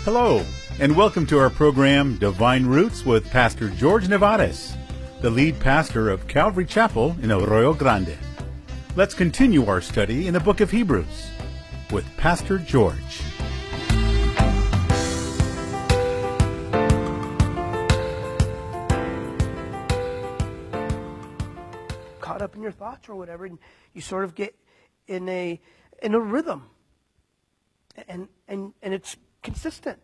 Hello, and welcome to our program, Divine Roots, with Pastor George Nevares, the lead pastor of Calvary Chapel in Arroyo Grande. Let's continue our study in the book of Hebrews with Pastor George. Caught up in your thoughts or whatever, and you sort of get in a rhythm, and it's consistent.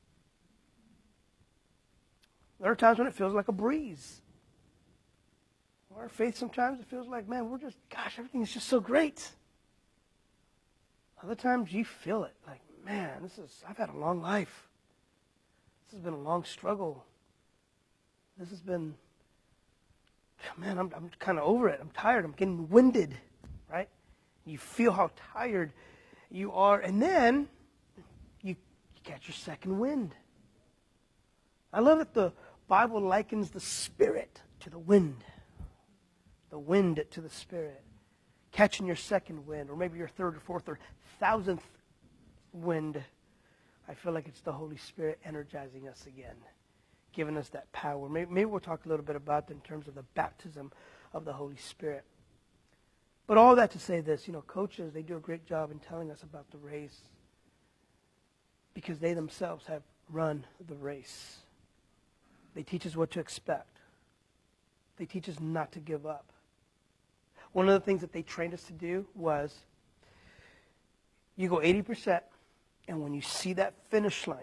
There are times when it feels like a breeze. Our faith, sometimes it feels like, man, everything is just so great. Other times you feel it, like, man, I've had a long life. This has been a long struggle. This has been, man, I'm kind of over it. I'm tired. I'm getting winded, right? You feel how tired you are, and then you catch your second wind. I love that the Bible likens the Spirit to the wind to the Spirit. Catching your second wind, or maybe your third or fourth or thousandth wind. I feel like it's the Holy Spirit energizing us again, giving us that power. Maybe we'll talk a little bit about that in terms of the baptism of the Holy Spirit. But all that to say this, coaches, they do a great job in telling us about the race because they themselves have run the race. They teach us what to expect. They teach us not to give up. One of the things that they trained us to do was you go 80%, and when you see that finish line,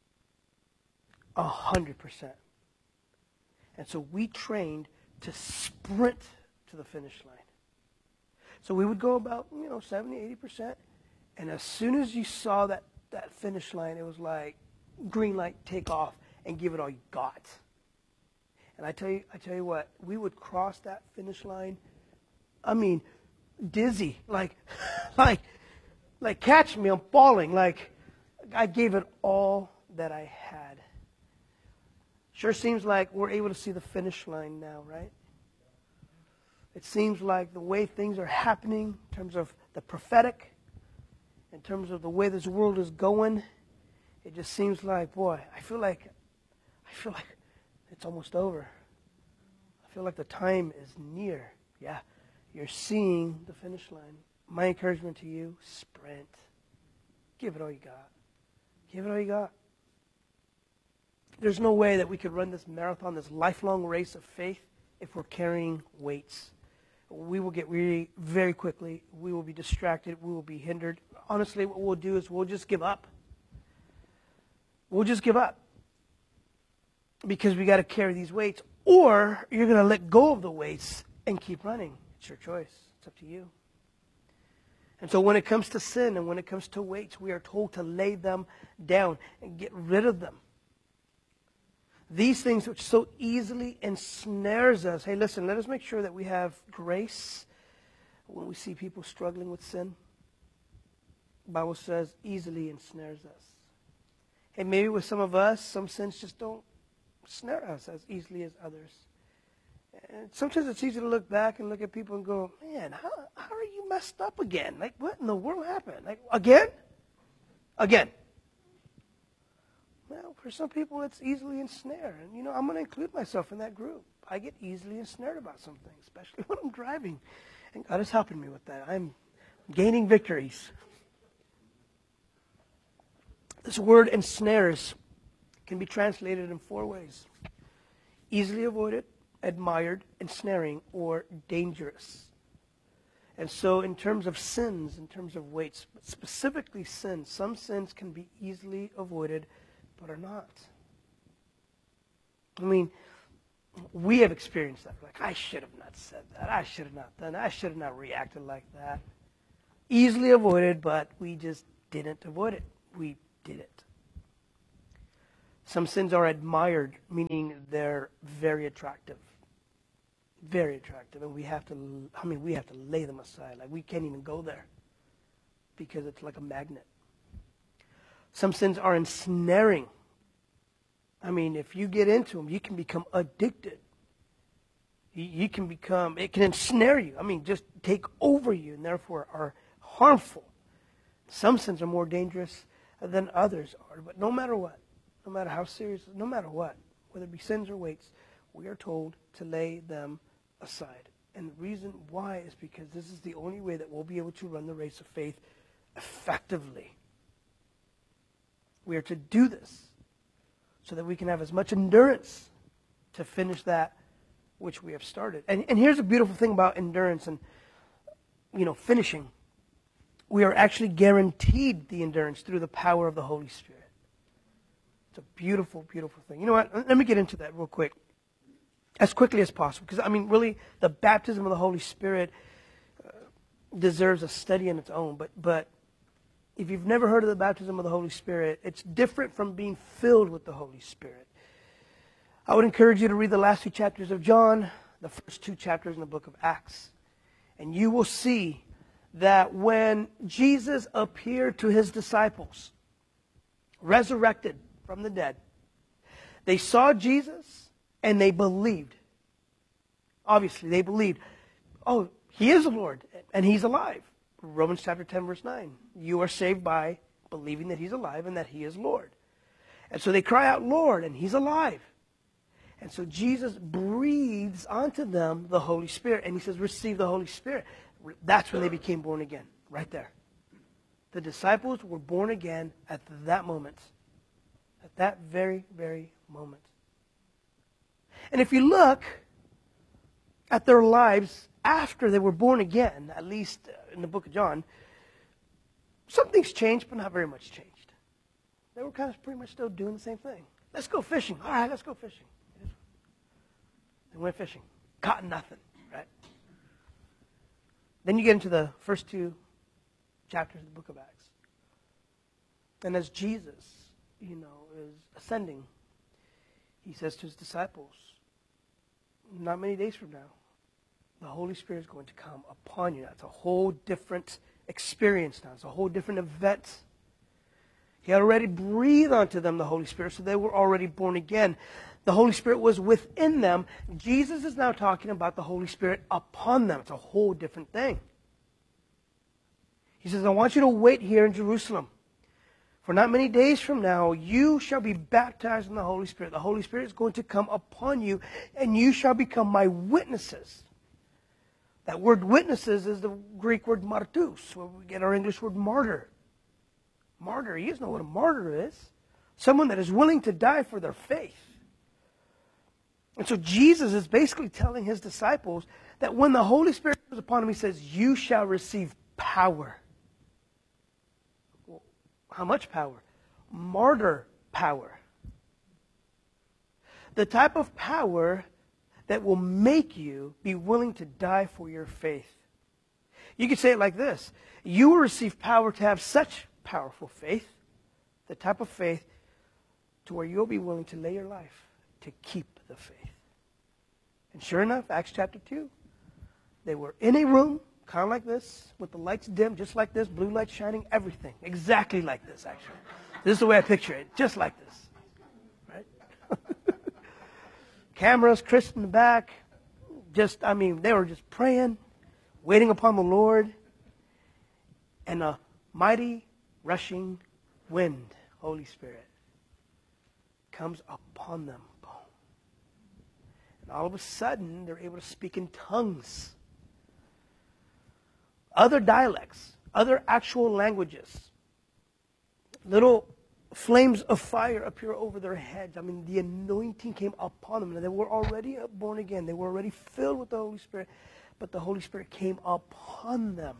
100%. And so we trained to sprint to the finish line. So we would go about, 70, 80%. And as soon as you saw that finish line, it was like green light, take off, and give it all you got. And I tell you what, we would cross that finish line, dizzy, like catch me, I'm falling, like I gave it all that I had. Sure seems like we're able to see the finish line now, right? It seems like the way things are happening in terms of the prophetic, in terms of the way this world is going, it just seems like, boy, I feel like it's almost over. I feel like the time is near. Yeah, you're seeing the finish line. My encouragement to you, sprint. Give it all you got. Give it all you got. There's no way that we could run this marathon, this lifelong race of faith, if we're carrying weights. We will get weary very quickly. We will be distracted. We will be hindered. Honestly, what we'll do is we'll just give up. We'll just give up. Because we got to carry these weights. Or you're going to let go of the weights and keep running. It's your choice. It's up to you. And so when it comes to sin and when it comes to weights, we are told to lay them down and get rid of them. These things which so easily ensnares us. Hey, listen, let us make sure that we have grace when we see people struggling with sin. The Bible says easily ensnares us. Hey, maybe with some of us, some sins just don't snare us as easily as others. And sometimes it's easy to look back and look at people and go, man, how are you messed up again? Like, what in the world happened? Like, again? Again. Well, for some people, it's easily ensnared. And, I'm going to include myself in that group. I get easily ensnared about something, especially when I'm driving. And God is helping me with that. I'm gaining victories. This word ensnares can be translated in 4 ways. Easily avoided, admired, ensnaring, or dangerous. And so in terms of sins, in terms of weights, but specifically sins, some sins can be easily avoided, but are not. We have experienced that. Like, I should have not said that. I should have not done that. I should have not reacted like that. Easily avoided, but we just didn't avoid it. We did it. Some sins are admired, meaning they're very attractive. Very attractive. And we have to lay them aside. Like, we can't even go there because it's like a magnet. Some sins are ensnaring. If you get into them, you can become addicted. It can ensnare you. Just take over you and therefore are harmful. Some sins are more dangerous than others are. But no matter what, no matter how serious, no matter what, whether it be sins or weights, we are told to lay them aside. And the reason why is because this is the only way that we'll be able to run the race of faith effectively. We are to do this so that we can have as much endurance to finish that which we have started. And here's a beautiful thing about endurance and, finishing. We are actually guaranteed the endurance through the power of the Holy Spirit. It's a beautiful, beautiful thing. You know what? Let me get into that real quick. As quickly as possible. Because, really, the baptism of the Holy Spirit deserves a study in its own. But if you've never heard of the baptism of the Holy Spirit, it's different from being filled with the Holy Spirit. I would encourage you to read the last 2 chapters of John, the first 2 chapters in the book of Acts. And you will see that when Jesus appeared to his disciples, resurrected from the dead, they saw Jesus and they believed. Obviously, they believed, oh, he is the Lord and he's alive. Romans chapter 10, verse 9. You are saved by believing that he's alive and that he is Lord. And so they cry out, Lord, and he's alive. And so Jesus breathes onto them the Holy Spirit. And he says, receive the Holy Spirit. That's when they became born again, right there. The disciples were born again at that moment. At that very, very moment. And if you look at their lives after they were born again, at least in the book of John, some things changed, but not very much changed. They were kind of pretty much still doing the same thing. Let's go fishing. All right, let's go fishing. They went fishing. Caught nothing, right? Then you get into the first 2 chapters of the book of Acts. And as Jesus, is ascending, he says to his disciples, not many days from now, the Holy Spirit is going to come upon you. Now, it's a whole different experience now. It's a whole different event. He had already breathed onto them the Holy Spirit, so they were already born again. The Holy Spirit was within them. Jesus is now talking about the Holy Spirit upon them. It's a whole different thing. He says, I want you to wait here in Jerusalem. For not many days from now, you shall be baptized in the Holy Spirit. The Holy Spirit is going to come upon you, and you shall become my witnesses. That word witnesses is the Greek word martus, where we get our English word martyr. Martyr, you guys know what a martyr is. Someone that is willing to die for their faith. And so Jesus is basically telling his disciples that when the Holy Spirit comes upon him, he says, you shall receive power. Well, how much power? Martyr power. The type of power that will make you be willing to die for your faith. You could say it like this. You will receive power to have such powerful faith, the type of faith to where you'll be willing to lay your life to keep the faith. And sure enough, Acts chapter 2, they were in a room, kind of like this, with the lights dim, just like this, blue light shining, everything. Exactly like this, actually. This is the way I picture it, just like this. Right? Cameras, Chris in the back. They were just praying, waiting upon the Lord. And a mighty rushing wind, Holy Spirit, comes upon them. Boom. And all of a sudden, they're able to speak in tongues. Other dialects, other actual languages. Little flames of fire appear over their heads. The anointing came upon them. And they were already born again. They were already filled with the Holy Spirit. But the Holy Spirit came upon them.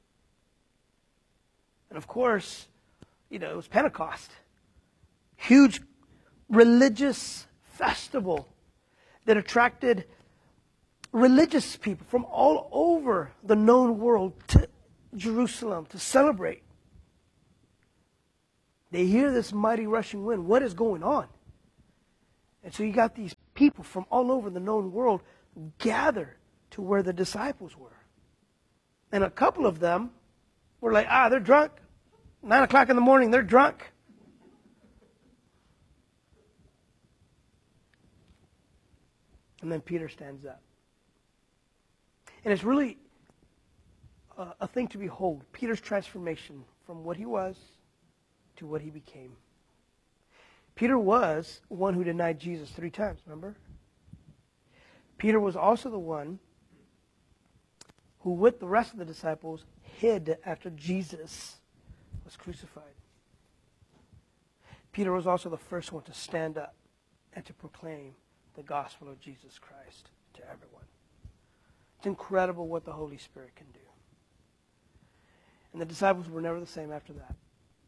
And of course, it was Pentecost. Huge religious festival that attracted religious people from all over the known world to Jerusalem to celebrate. They hear this mighty rushing wind. What is going on? And so you got these people from all over the known world gather to where the disciples were. And a couple of them were like, they're drunk. 9 o'clock in the morning, they're drunk. And then Peter stands up. And it's really a thing to behold. Peter's transformation from what he was to what he became. Peter was one who denied Jesus 3 times, remember? Peter was also the one who, with the rest of the disciples, hid after Jesus was crucified. Peter was also the first one to stand up and to proclaim the gospel of Jesus Christ to everyone. It's incredible what the Holy Spirit can do. And the disciples were never the same after that.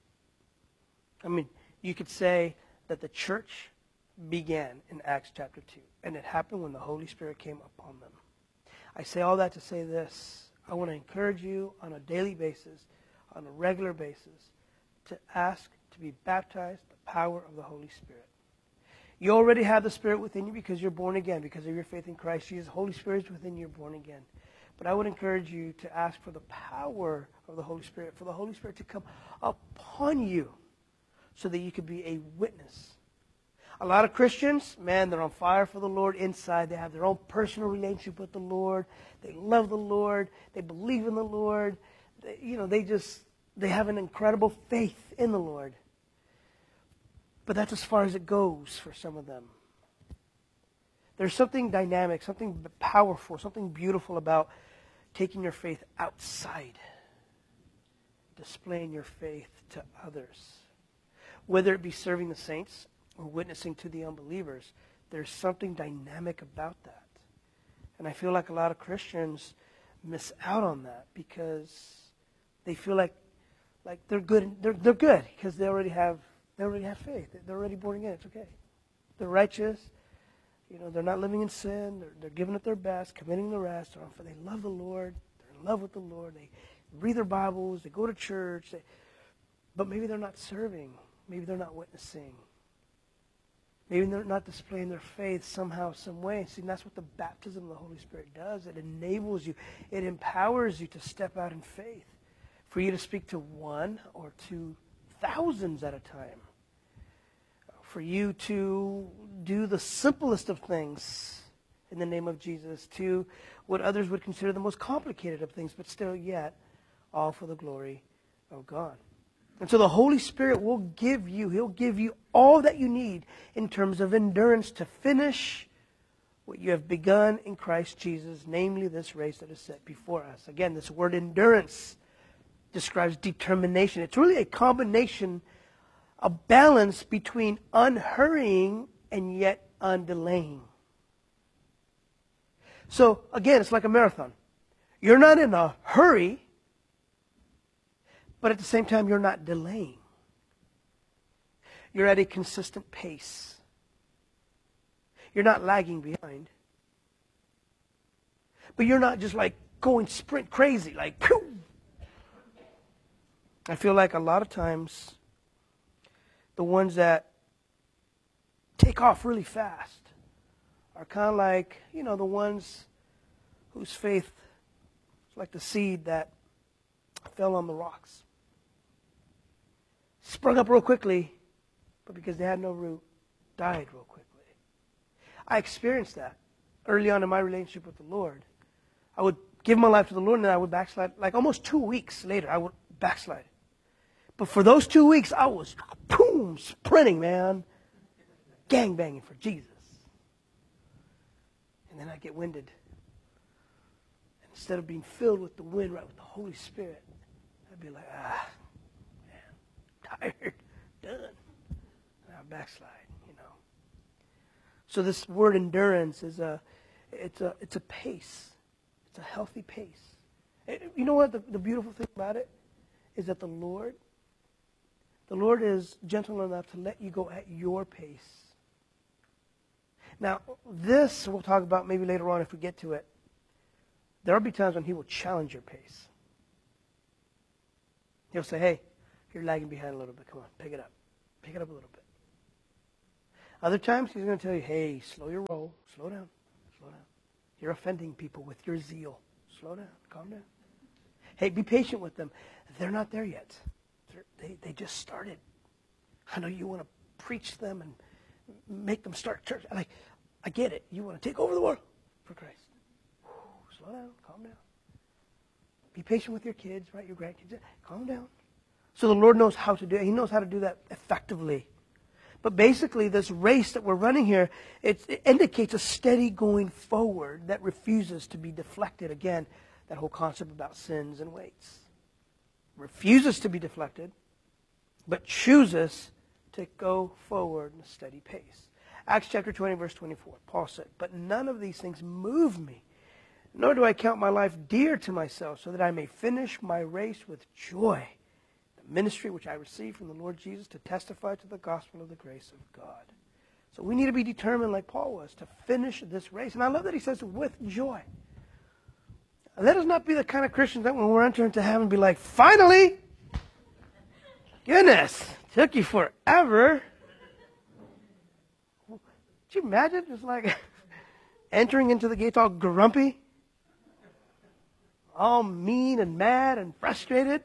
I mean, you could say that the church began in Acts chapter 2, and it happened when the Holy Spirit came upon them. I say all that to say this. I want to encourage you on a daily basis, on a regular basis, to ask to be baptized in the power of the Holy Spirit. You already have the Spirit within you because you're born again, because of your faith in Christ Jesus. The Holy Spirit is within you, you're born again. But I would encourage you to ask for the power of the Holy Spirit, for the Holy Spirit to come upon you so that you could be a witness. A lot of Christians, man, they're on fire for the Lord inside. They have their own personal relationship with the Lord. They love the Lord. They believe in the Lord. They have an incredible faith in the Lord. But that's as far as it goes for some of them. There's something dynamic, something powerful, something beautiful about taking your faith outside, displaying your faith to others. Whether it be serving the saints or witnessing to the unbelievers, there's something dynamic about that. And I feel like a lot of Christians miss out on that because they feel like they're good. They're good because they already have faith. They're already born again. It's okay. They're righteous. They're not living in sin. They're giving it their best, committing the rest. They love the Lord. They're in love with the Lord. They read their Bibles. They go to church. But maybe they're not serving. Maybe they're not witnessing. Maybe they're not displaying their faith somehow, some way. See, that's what the baptism of the Holy Spirit does. It enables you. It empowers you to step out in faith. For you to speak to 1 or 2 thousands at a time. For you to do the simplest of things in the name of Jesus, to what others would consider the most complicated of things, but still yet all for the glory of God. And so the Holy Spirit will give you, He'll give you all that you need in terms of endurance to finish what you have begun in Christ Jesus, namely this race that is set before us. Again, this word endurance describes determination. It's really a combination, a balance between unhurrying and yet undelaying. So, again, it's like a marathon. You're not in a hurry, but at the same time, you're not delaying. You're at a consistent pace. You're not lagging behind. But you're not just like going sprint crazy, like, pew! I feel like a lot of times, the ones that take off really fast are kind of like, the ones whose faith is like the seed that fell on the rocks. Sprung up real quickly, but because they had no root, died real quickly. I experienced that early on in my relationship with the Lord. I would give my life to the Lord and then I would backslide. Like almost 2 weeks later, I would backslide. But for those 2 weeks, I was, boom, sprinting, man. Gangbanging for Jesus. And then I get winded. And instead of being filled with the wind, right, with the Holy Spirit, I'd be like, man, tired, done. And I backslide, So this word endurance is it's a pace. It's a healthy pace. You know what the beautiful thing about it is that the Lord is gentle enough to let you go at your pace. Now, this we'll talk about maybe later on if we get to it. There will be times when He will challenge your pace. He'll say, hey, you're lagging behind a little bit. Come on, pick it up. Pick it up a little bit. Other times, He's going to tell you, hey, slow your roll. Slow down. Slow down. You're offending people with your zeal. Slow down. Calm down. Hey, be patient with them. They're not there yet. They just started. I know you want to preach to them and make them start church. I get it. You want to take over the world for Christ. Slow down. Calm down. Be patient with your kids, right? Your grandkids. Calm down. So the Lord knows how to do it. He knows how to do that effectively. But basically, this race that we're running here, it indicates a steady going forward that refuses to be deflected. Again, that whole concept about sins and weights. Refuses to be deflected, but chooses to go forward in a steady pace. Acts chapter 20, verse 24, Paul said, "But none of these things move me, nor do I count my life dear to myself, so that I may finish my race with joy, the ministry which I received from the Lord Jesus to testify to the gospel of the grace of God." So we need to be determined, like Paul was, to finish this race. And I love that he says, with joy. Let us not be the kind of Christians that when we're entering into heaven be like, finally! Goodness, took you forever. Could you imagine just like entering into the gates all grumpy? All mean and mad and frustrated?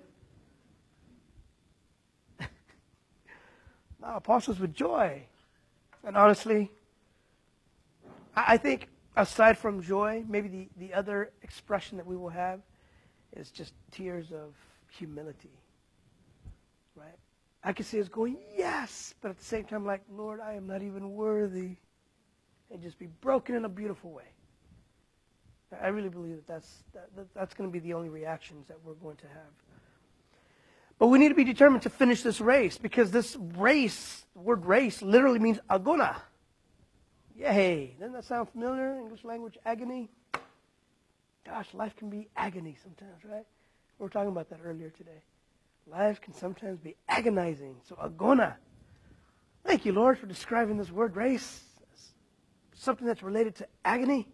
No, apostles with joy. And honestly, I think aside from joy, maybe the other expression that we will have is just tears of humility. Right? I can see us going, yes, but at the same time, like, Lord, I am not even worthy. And just be broken in a beautiful way. I really believe that's going to be the only reactions that we're going to have. But we need to be determined to finish this race, because this race, the word race, literally means agona. Yay. Doesn't that sound familiar? English language, agony. Gosh, life can be agony sometimes, right? We were talking about that earlier today. Life can sometimes be agonizing. So agona. Thank you, Lord, for describing this word race as something that's related to agony.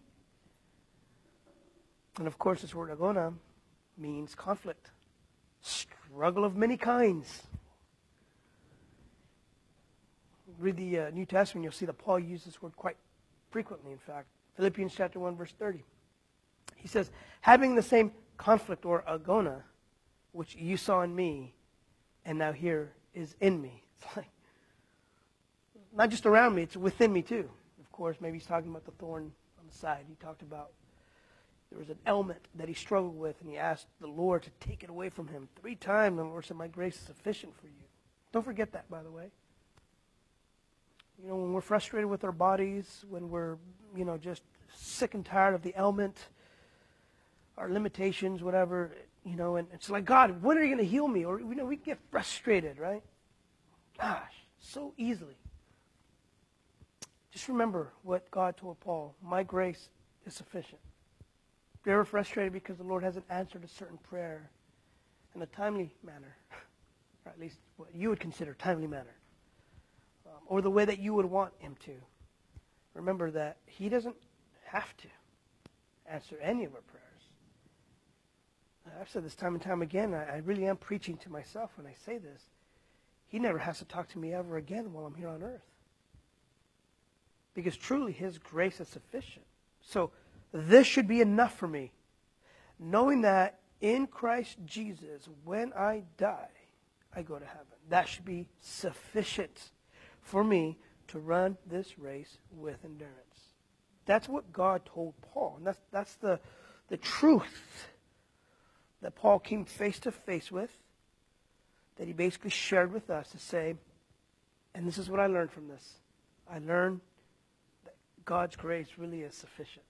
And of course, this word agona means conflict. Struggle of many kinds. Read the New Testament, you'll see that Paul uses this word quite frequently, in fact. Philippians chapter 1, verse 30. He says, having the same conflict or agona, which you saw in me, and now here is in me. It's like, not just around me, it's within me too. Of course, maybe he's talking about the thorn on the side. He talked about there was an ailment that he struggled with, and he asked the Lord to take it away from him. 3 times, and the Lord said, my grace is sufficient for you. Don't forget that, by the way. You know, when we're frustrated with our bodies, when we're, just sick and tired of the ailment, our limitations, whatever, and it's like, God, when are you going to heal me? Or, we get frustrated, right? Gosh, so easily. Just remember what God told Paul. My grace is sufficient. If you're ever frustrated because the Lord hasn't answered a certain prayer in a timely manner, or at least what you would consider timely manner, or the way that you would want him to, remember that he doesn't have to answer any of our prayers. I've said this time and time again. I really am preaching to myself when I say this. He never has to talk to me ever again while I'm here on earth. Because truly his grace is sufficient. So this should be enough for me. Knowing that in Christ Jesus, when I die, I go to heaven. That should be sufficient for me to run this race with endurance. That's what God told Paul. And that's the truth that Paul came face to face with, that he basically shared with us to say, and this is what I learned from this. I learned that God's grace really is sufficient.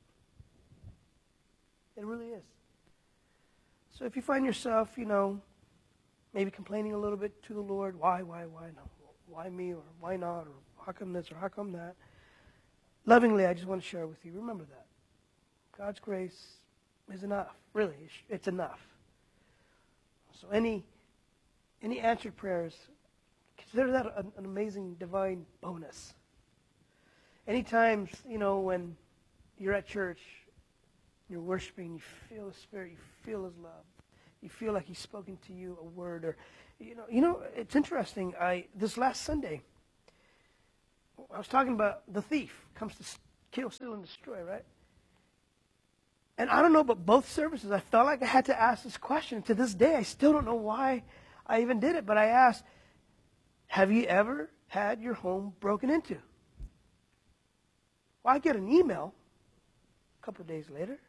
It really is. So if you find yourself, maybe complaining a little bit to the Lord, why no? Why me, or why not, or how come this, or how come that? Lovingly, I just want to share with you, remember that. God's grace is enough. Really, it's enough. So any answered prayers, consider that an amazing divine bonus. Any times, when you're at church, you're worshiping, you feel the Spirit, you feel His love, you feel like He's spoken to you a word, or it's interesting. This last Sunday, I was talking about the thief comes to kill, steal, and destroy, right? And I don't know, but both services, I felt like I had to ask this question. To this day, I still don't know why I even did it, but I asked, have you ever had your home broken into? Well, I get an email a couple of days later,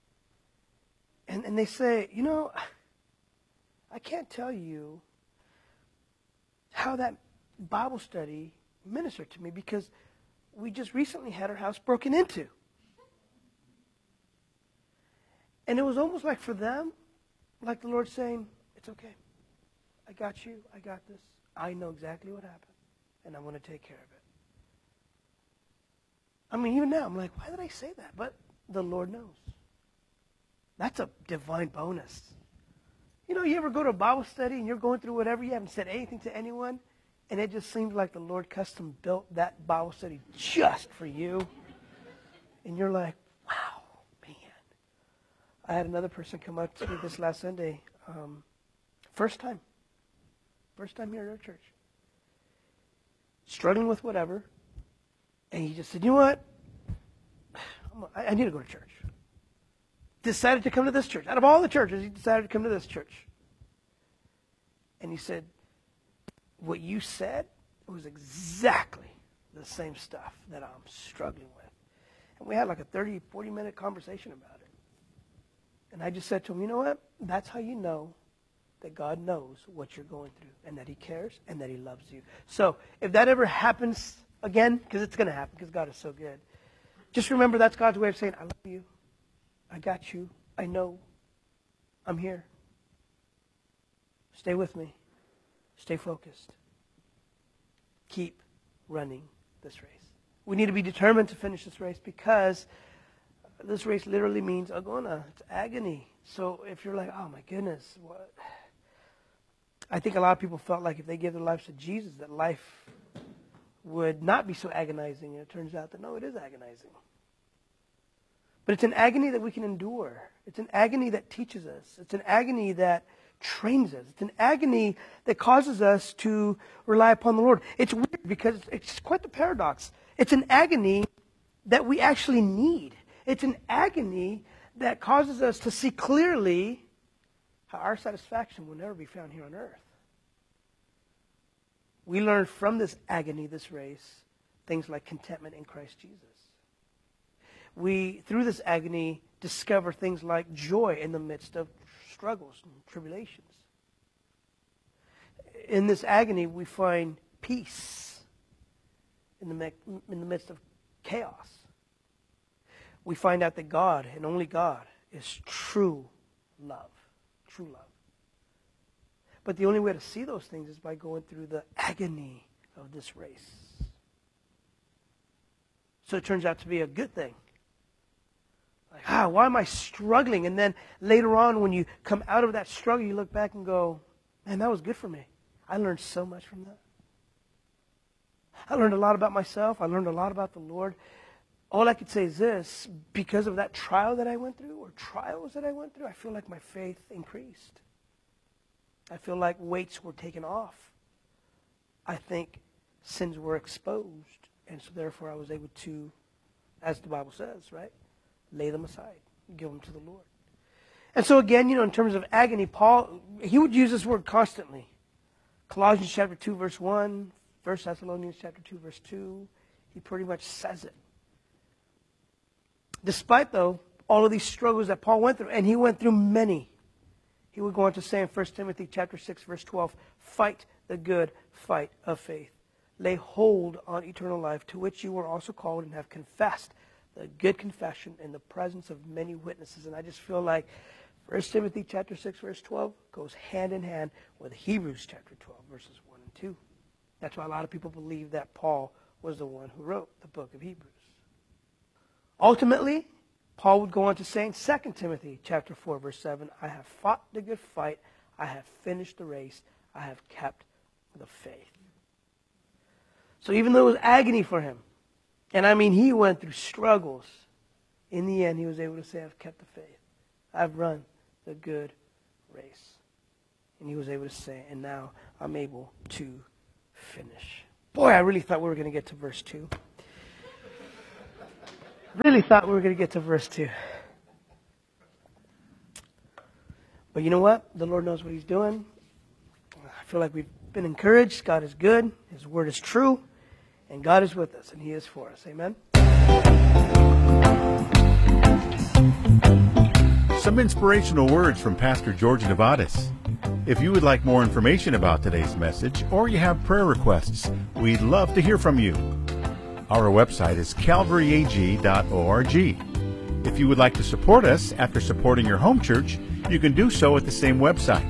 and they say, I can't tell you how that Bible study ministered to me, because we just recently had our house broken into. And it was almost like for them, like the Lord saying, it's okay. I got you. I got this. I know exactly what happened. And I'm going to take care of it. I mean, even now, I'm like, why did I say that? But the Lord knows. That's a divine bonus. You know, you ever go to a Bible study and you're going through whatever, you haven't said anything to anyone, and it just seems like the Lord custom built that Bible study just for you. And you're like, wow, man. I had another person come up to me this last Sunday. First time here at our church. Struggling with whatever. And he just said, you know what? I need to go to church. Decided to come to this church. Out of all the churches, he decided to come to this church. And he said, what you said was exactly the same stuff that I'm struggling with. And we had like a 30, 40-minute conversation about it. And I just said to him, you know what? That's how you know that God knows what you're going through and that he cares and that he loves you. So if that ever happens again, because it's going to happen because God is so good, just remember that's God's way of saying, I love you. I got you. I know. I'm here. Stay with me. Stay focused. Keep running this race. We need to be determined to finish this race, because this race literally means agona. It's agony. So if you're like, oh my goodness, what? I think a lot of people felt like if they gave their lives to Jesus, that life would not be so agonizing. And it turns out that no, it is agonizing. But it's an agony that we can endure. It's an agony that teaches us. It's an agony that trains us. It's an agony that causes us to rely upon the Lord. It's weird because it's quite the paradox. It's an agony that we actually need. It's an agony that causes us to see clearly how our satisfaction will never be found here on earth. We learn from this agony, this race, things like contentment in Christ Jesus. We, through this agony, discover things like joy in the midst of struggles and tribulations. In this agony, we find peace in the midst of chaos. We find out that God, and only God, is true love. True love. But the only way to see those things is by going through the agony of this race. So it turns out to be a good thing. Like, why am I struggling? And then later on, when you come out of that struggle, you look back and go, man, that was good for me. I learned so much from that. I learned a lot about myself. I learned a lot about the Lord. All I could say is this: because of that trial that I went through, or trials that I went through, I feel like my faith increased. I feel like weights were taken off. I think sins were exposed. And so therefore I was able to, as the Bible says, right, lay them aside, give them to the Lord. And so again, in terms of agony, Paul, he would use this word constantly. Colossians chapter 2, verse 1, 1 Thessalonians chapter 2, verse 2, he pretty much says it. Despite, though, all of these struggles that Paul went through, and he went through many, he would go on to say in 1 Timothy chapter 6, verse 12, fight the good fight of faith. Lay hold on eternal life, to which you were also called and have confessed the good confession in the presence of many witnesses. And I just feel like 1 Timothy chapter 6, verse 12 goes hand in hand with Hebrews chapter 12, verses 1 and 2. That's why a lot of people believe that Paul was the one who wrote the book of Hebrews. Ultimately, Paul would go on to say in 2 Timothy chapter 4, verse 7, I have fought the good fight, I have finished the race, I have kept the faith. So even though it was agony for him, and I mean he went through struggles, in the end he was able to say, I've kept the faith. I've run the good race. And he was able to say, and now I'm able to finish. Boy, I really thought we were going to get to verse 2. Really thought we were going to get to verse 2. But you know what? The Lord knows what he's doing. I feel like we've been encouraged. God is good. His word is true. And God is with us, and he is for us. Amen? Some inspirational words from Pastor George Nevares. If you would like more information about today's message or you have prayer requests, we'd love to hear from you. Our website is calvaryag.org. If you would like to support us after supporting your home church, you can do so at the same website,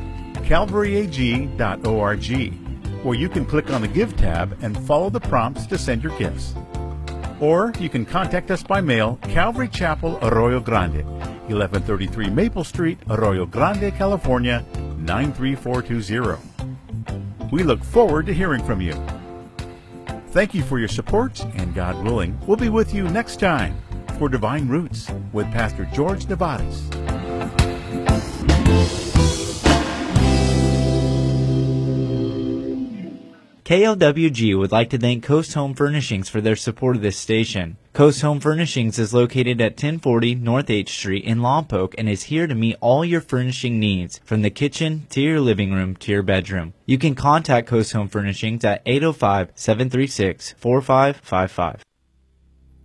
calvaryag.org, where you can click on the Give tab and follow the prompts to send your gifts. Or you can contact us by mail, Calvary Chapel, Arroyo Grande, 1133 Maple Street, Arroyo Grande, California, 93420. We look forward to hearing from you. Thank you for your support, and God willing, we'll be with you next time for Divine Roots with Pastor George Nevares. KLWG would like to thank Coast Home Furnishings for their support of this station. Coast Home Furnishings is located at 1040 North H Street in Lompoc and is here to meet all your furnishing needs, from the kitchen to your living room to your bedroom. You can contact Coast Home Furnishings at 805-736-4555.